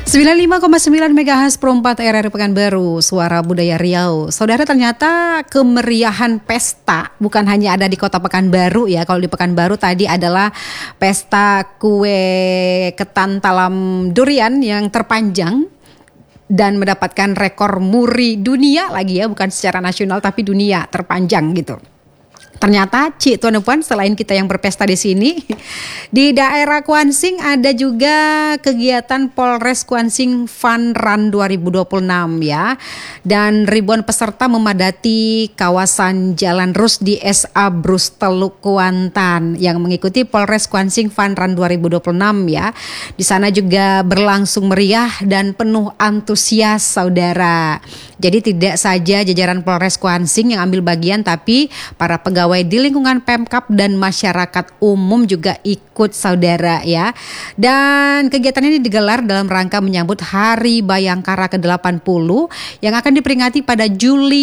95,9 MHz Pro 4 RRI Pekanbaru, Suara Budaya Riau. Saudara, ternyata kemeriahan pesta bukan hanya ada di Kota Pekanbaru ya. Kalau di Pekanbaru tadi adalah pesta kue ketan talam durian yang terpanjang dan mendapatkan rekor muri dunia lagi ya, bukan secara nasional tapi dunia terpanjang gitu. Ternyata Cik Tuan Puan, selain kita yang berpesta di sini, di daerah Kuansing ada juga kegiatan Polres Kuansing Fun Run 2026 ya. Dan ribuan peserta memadati kawasan Jalan Rus di SA Brus Teluk Kuantan yang mengikuti Polres Kuansing Fun Run 2026 ya. Di sana juga berlangsung meriah dan penuh antusias, saudara. Jadi tidak saja jajaran Polres Kuansing yang ambil bagian, tapi para pegawai di lingkungan Pemkab dan masyarakat umum juga ikut, saudara ya. Dan kegiatan ini digelar dalam rangka menyambut Hari Bayangkara ke-80 yang akan diperingati pada 1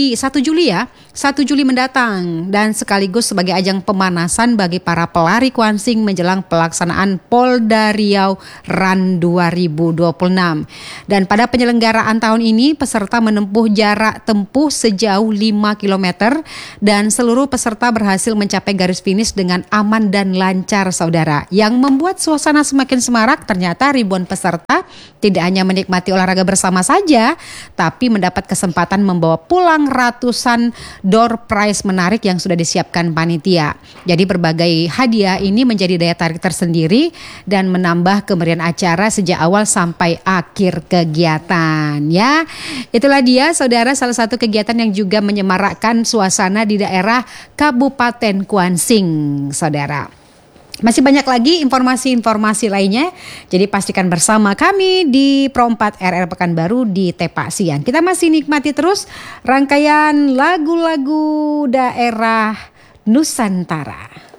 Juli mendatang, dan sekaligus sebagai ajang pemanasan bagi para pelari Kuansing menjelang pelaksanaan Polda Riau Run 2026. Dan pada penyelenggaraan tahun ini peserta menempuh jarak tempuh sejauh 5 km dan seluruh peserta berhasil mencapai garis finish dengan aman dan lancar, saudara. Yang membuat suasana semakin semarak, ternyata ribuan peserta tidak hanya menikmati olahraga bersama saja, tapi mendapat kesempatan membawa pulang ratusan door prize menarik yang sudah disiapkan panitia. Jadi berbagai hadiah ini menjadi daya tarik tersendiri dan menambah kemeriahan acara sejak awal sampai akhir kegiatan ya. Itulah dia, saudara, salah satu kegiatan yang juga menyemarakkan suasana di daerah Kabupaten Kuansing, saudara. Masih banyak lagi informasi-informasi lainnya, jadi pastikan bersama kami di Pro 4 RR Pekanbaru di Tepak Siang. Kita masih nikmati terus rangkaian lagu-lagu daerah Nusantara.